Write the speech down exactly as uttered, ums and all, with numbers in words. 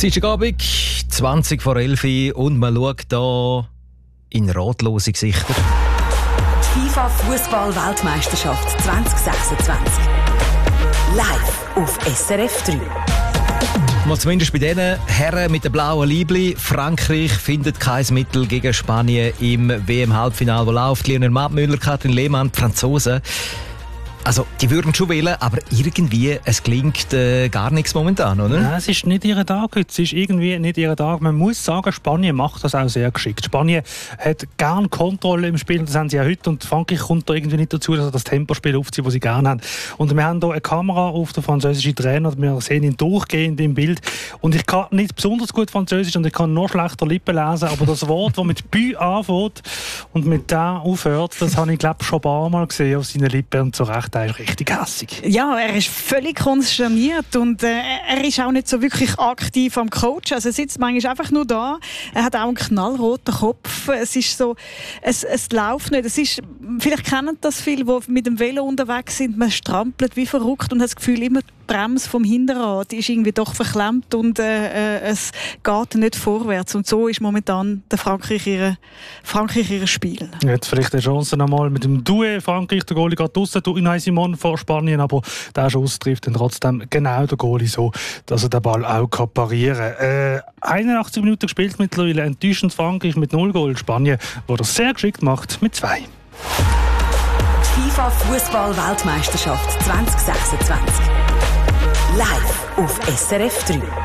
Dienstagabend, zwanzig vor elf und man schaut hier in rotlose Gesichter. Die FIFA-Fußball-Weltmeisterschaft zwanzig sechsundzwanzig. Live auf S R F drei. Mal zumindest bei den Herren mit den blauen Liebli. Frankreich findet kein Mittel gegen Spanien im W M-Halbfinale, wo läuft. Lionel Mattmüller, Katrin Lehmann, die Franzosen. Also, die würden schon wählen, aber irgendwie, es klingt äh, gar nichts momentan, oder? Nein, es ist nicht ihr Tag heute. Es ist irgendwie nicht ihr Tag. Man muss sagen, Spanien macht das auch sehr geschickt. Spanien hat gerne Kontrolle im Spiel, das haben sie auch heute. Und Frankreich kommt da irgendwie nicht dazu, dass sie das Tempospiel aufzieht, das sie gerne haben. Und wir haben hier eine Kamera auf den französischen Trainer. Wir sehen ihn durchgehend im Bild. Und ich kann nicht besonders gut Französisch und ich kann noch schlechter Lippen lesen. Aber das Wort, das mit «Bü» anfängt und mit «da» aufhört, das habe ich, glaube ich, schon ein paar Mal gesehen auf seinen Lippen. Und zu Recht, er ist richtig hässig. Ja, er ist völlig konsterniert und äh, er ist auch nicht so wirklich aktiv am Coach. Also er sitzt manchmal einfach nur da. Er hat auch einen knallroten Kopf. Es ist so, es, es läuft nicht. Es ist, vielleicht kennen das viele, die mit dem Velo unterwegs sind. Man strampelt wie verrückt und hat das Gefühl, immer die Bremse vom Hinterrad ist irgendwie doch verklemmt und äh, es geht nicht vorwärts. Und so ist momentan der Frankreich ihre, Frankreich ihre Spiel. Jetzt vielleicht eine Chance nochmal mit dem Duell Frankreich. Der Goalie geht draussen, Unai Simon vor Spanien, aber der Schuss trifft dann trotzdem genau der Goalie so, dass er den Ball auch parieren kann. Äh, einundachtzig Minuten gespielt mittlerweile, enttäuschend Frankreich mit null Goal. Spanien, wo das sehr geschickt macht, mit zwei. FIFA-Fußball-Weltmeisterschaft zwanzig sechsundzwanzig. Live auf S R F drei.